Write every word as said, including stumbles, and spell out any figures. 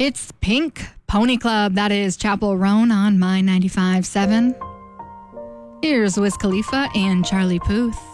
It's Pink Pony Club. That is Chapel Roan on My ninety-five point seven. Here's Wiz Khalifa and Charlie Puth.